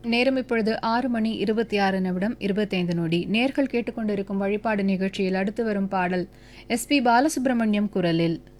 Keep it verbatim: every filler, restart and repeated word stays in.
நேரம் இப்பொழுது ஆறு மணி இருபத்தி ஆறு நிமிடம் இருபத்தைந்து நொடி. நேர்கள் கேட்டுக்கொண்டிருக்கும் வழிபாடு நிகழ்ச்சியில் அடுத்து வரும் பாடல் எஸ் பி பாலசுப்ரமணியம் குரலில்.